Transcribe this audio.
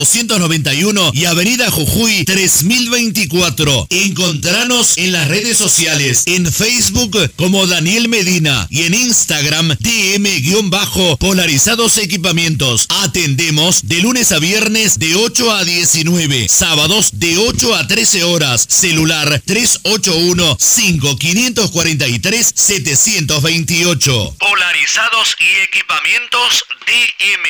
291 y Avenida Jujuy 3024. Encontranos en las redes sociales, en Facebook como Daniel Medina y en Instagram DM-Polarizados Equipamientos. Atendemos de lunes a viernes de 8 a 19, sábados de 8 a 13 horas. Celular 381-5543-728. Polarizados y Equipamientos DM.